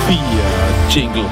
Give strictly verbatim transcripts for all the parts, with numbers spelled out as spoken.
fire jingle.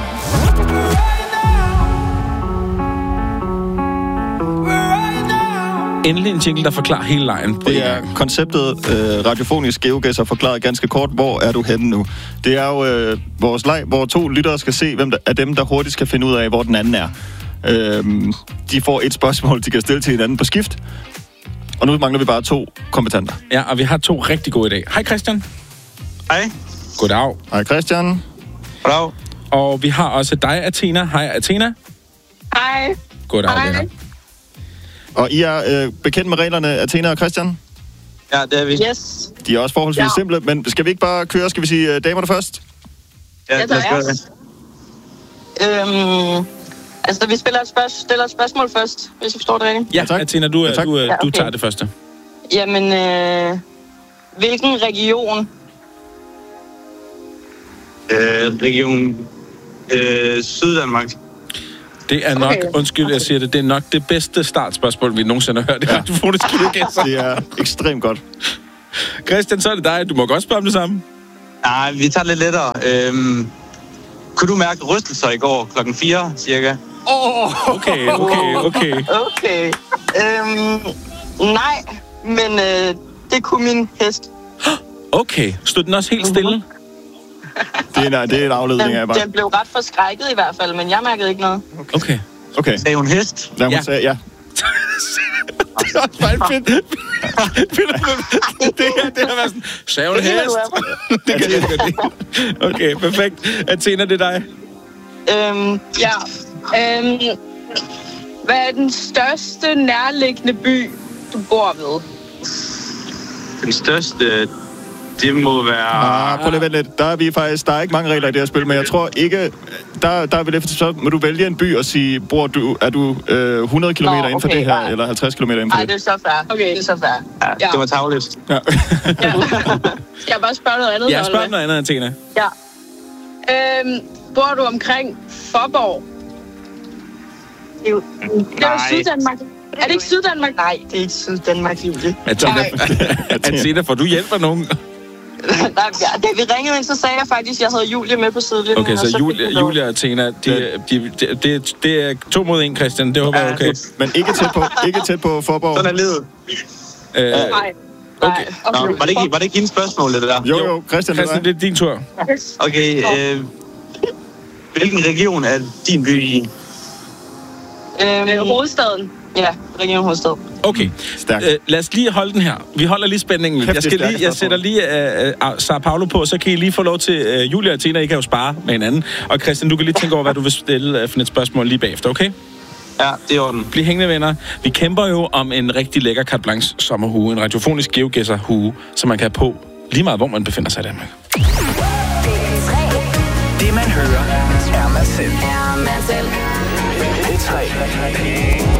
Endelig en jingle, der forklarer hele lejen. Det er konceptet øh, radiofonisk geogæsser forklaret ganske kort. Hvor er du henne nu? Det er jo øh, vores leg, hvor to lyttere skal se, hvem der, af dem, der hurtigt skal finde ud af, hvor den anden er. Øh, de får et spørgsmål, de kan stille til hinanden på skift. Og nu mangler vi bare to kompetenter. Ja, og vi har to rigtig gode i dag. Hej Christian. Hej. Goddag. Hej Christian. Goddag. Og vi har også dig, Athena. Hej Athena. Hej. Goddag, Hej. venner. Og I er øh, bekendt med reglerne, Athena og Christian? Ja, det er vi. Yes. De er også forholdsvis Ja. simple, men skal vi ikke bare køre? Skal vi sige uh, damerne først? Ja, Ja, lad os der gøre er. det. Øhm, altså, vi spiller et spørg- stiller et spørgsmål først, hvis jeg forstår det rigtigt. Ja, Ja, tak. Athena, du, Ja, ja, tak. du, Ja, du okay. tager det første. Jamen, øh, hvilken region? Øh, region øh, Syddanmark. Det er nok, Okay. undskyld, jeg siger det, det er nok det bedste startspørgsmål, vi nogensinde har hørt i radiofonisk geogæsser. Det er ekstremt godt. Christian, så er det dig. Du må godt spørge om det samme. Nej, vi tager lidt lettere. Øhm, kunne du mærke rystelser i går klokken fire, cirka? Okay, okay, okay. Okay. Øhm, nej, men øh, det kunne min hest. Okay, stod den også helt stille? Det er, det er en afledning af Den, bare. den blev ret forskrækket i hvert fald, men jeg mærkede ikke noget. Okay. Okay, Sagde hun hest? lad mig Ja. sige, ja. Det er også bare fedt. Det her, det har været sådan, sagde hun Det kan hest? du Det kan jeg godt lide. Okay, perfekt. Athena, det er dig. Øhm, Ja. Øhm, hvad er den største nærliggende by, du bor ved? Den største, det må være... Ah, prøv lige at vente lidt. Der er vi faktisk, der er ikke mange regler i det her spil, men jeg tror ikke, der, der er vi lidt, så må du vælge en by og sige, bror, du, er du øh, hundrede kilometer Nå, inden for okay, det her, ja. eller halvtreds kilometer inden for nej, det? det er så fair. Okay. Det er så fair. Ja, Ja. det var tavligt. Ja. Ja. Skal jeg bare spørge noget andet? Jeg eller spørger hvad? noget andet, Athena. Ja. Øhm, bor du omkring Fåborg? Det er jo... Det er jo Nej. Syddanmark. Er det ikke Syddanmark? Nej, det er ikke Syddanmark, Julie. Athena, Nej. Athena, får du hjælp af nogen? Nej, ja, da vi ringede ind, så sagde jeg faktisk, at jeg havde Julie med på sidelinjen. Okay, og så fik Julia, vi lov. Julia og Athena, de, de, de, det, det er to mod en, Christian. Det håber jeg er okay. Men ikke tæt på, ikke tæt på Forborg. Sådan er livet. Øh, Nej. okay, Nå, var, det ikke, var det ikke hendes spørgsmål, det der? Jo, jo, Christian, det Christian, er det er din tur. Okay, øh, hvilken region er din by i? Øhm, Øh, hovedstaden. Ja, Region Hovedstad. Okay, Stærkt. øh, lad os lige holde den her. Vi holder lige spændingen. Kæft, Jeg, det er skal stærkt lige, jeg sætter lige uh, uh, Sao Paulo på, så kan I lige få lov til uh, Julia og Athena. I kan jo spare med hinanden. Og Christian, du kan lige tænke over, hvad du vil stille uh, for et spørgsmål lige bagefter, okay? Ja, det er orden. Bliv hængende, venner. Vi kæmper jo om en rigtig lækker carte blanche sommerhue. En radiofonisk geogæsser-hue, som man kan have på lige meget, hvor man befinder sig i Danmark. Det man hører, er man selv. P tre.